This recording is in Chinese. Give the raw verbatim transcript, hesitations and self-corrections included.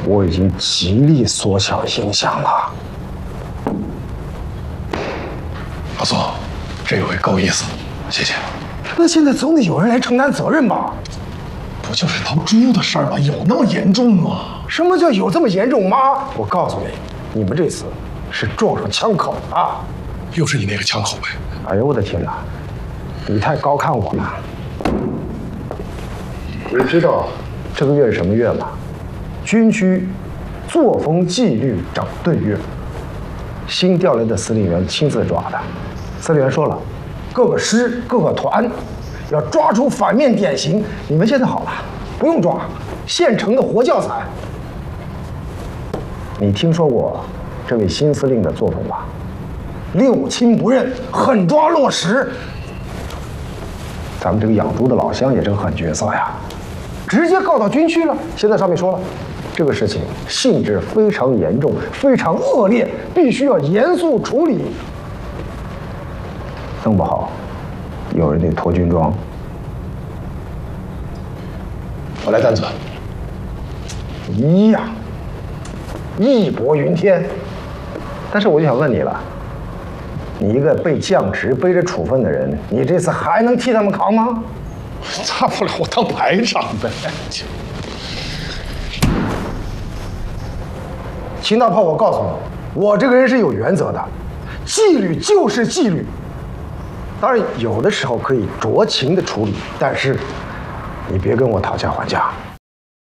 我已经极力缩小影响了。 老宋，这回够意思，谢谢。 那现在总得有人来承担责任吧？ 不就是头猪的事儿吗？有那么严重吗？ 什么叫有这么严重吗？我告诉你，你们这次是撞上枪口了啊！ 又是你那个枪口呗？ 哎呦我的天哪，你太高看我了。你知道这个月是什么月吗？军区作风纪律整顿月，新调来的司令员亲自抓的。司令员说了，各个师、各个团要抓出反面典型。你们现在好了，不用抓，现成的活教材。你听说过这位新司令的作风吧？六亲不认，狠抓落实。咱们这个养猪的老乡也是个狠角色呀，直接告到军区了。现在上面说了，这个事情性质非常严重，非常恶劣，必须要严肃处理。弄不好，有人得脱军装。 我来担责。 一样，义薄云天。但是我就想问你了，你一个被降职、背着处分的人，你这次还能替他们扛吗？ 大不了我当排长呗。 秦大炮，我告诉你，我这个人是有原则的，纪律就是纪律。当然，有的时候可以酌情的处理，但是你别跟我讨价还价。